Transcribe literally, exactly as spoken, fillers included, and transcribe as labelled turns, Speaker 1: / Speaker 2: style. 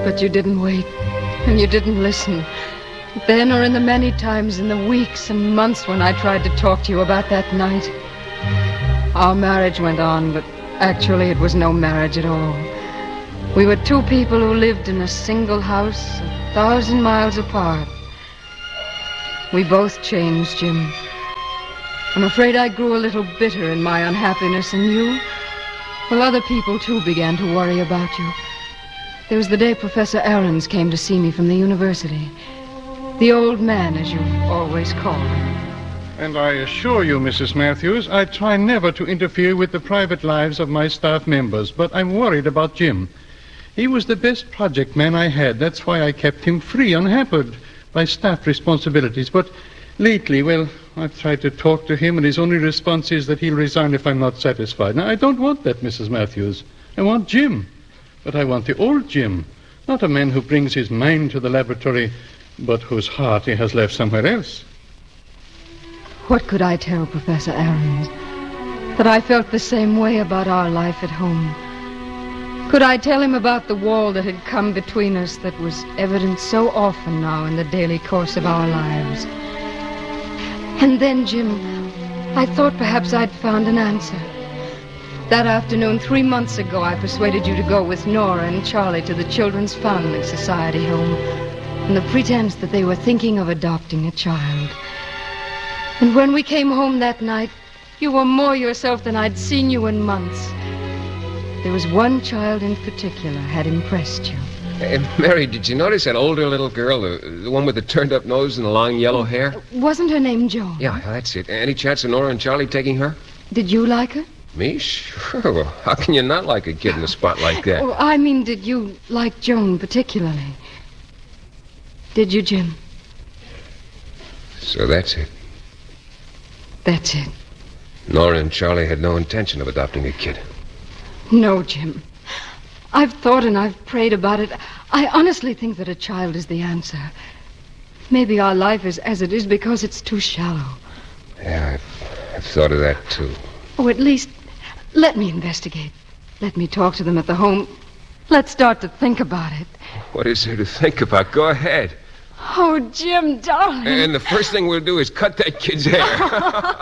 Speaker 1: But you didn't wait, and you didn't listen. Then or in the many times in the weeks and months when I tried to talk to you about that night. Our marriage went on, but actually it was no marriage at all. We were two people who lived in a single house a thousand miles apart. We both changed, Jim. I'm afraid I grew a little bitter in my unhappiness, and you, well, other people too began to worry about you. There was the day Professor Ahrens came to see me from the university. The old man, as you've always called him.
Speaker 2: And I assure you, Missus Matthews, I try never to interfere with the private lives of my staff members, but I'm worried about Jim. He was the best project man I had. That's why I kept him free, unhampered by staff responsibilities. But lately, well, I've tried to talk to him, and his only response is that he'll resign if I'm not satisfied. Now, I don't want that, Missus Matthews. I want Jim. But I want the old Jim, not a man who brings his mind to the laboratory, but whose heart he has left somewhere else.
Speaker 1: What could I tell Professor Ahrens? That I felt the same way about our life at home. Could I tell him about the wall that had come between us that was evident so often now in the daily course of our lives? And then, Jim, I thought perhaps I'd found an answer. That afternoon, three months ago, I persuaded you to go with Nora and Charlie to the Children's Foundling Society home on the pretense that they were thinking of adopting a child. And when we came home that night, you were more yourself than I'd seen you in months. There was one child in particular had impressed you.
Speaker 3: Hey, Mary, did you notice that older little girl, the, the one with the turned-up nose and the long yellow hair?
Speaker 1: Wasn't her name Joan?
Speaker 3: Yeah, that's it. Any chance of Nora and Charlie taking her?
Speaker 1: Did you like her?
Speaker 3: Me? Sure. Well, how can you not like a kid in a spot like that?
Speaker 1: Oh, I mean, did you like Joan particularly? Did you, Jim?
Speaker 3: So that's it.
Speaker 1: That's it.
Speaker 3: Nora and Charlie had no intention of adopting a kid.
Speaker 1: No, Jim. I've thought and I've prayed about it. I honestly think that a child is the answer. Maybe our life is as it is because it's too shallow.
Speaker 3: Yeah, I've, I've thought of that, too.
Speaker 1: Oh, at least, let me investigate. Let me talk to them at the home. Let's start to think about it.
Speaker 3: What is there to think about? Go ahead.
Speaker 1: Oh, Jim, darling.
Speaker 3: And the first thing we'll do is cut that kid's hair.